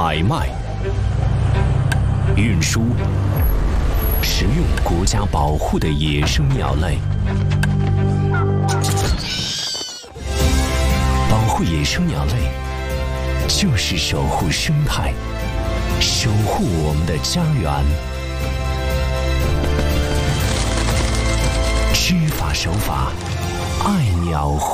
买卖、运输、食用国家保护的野生鸟类。保护野生鸟类，就是守护生态，守护我们的家园。知法守法，爱鸟。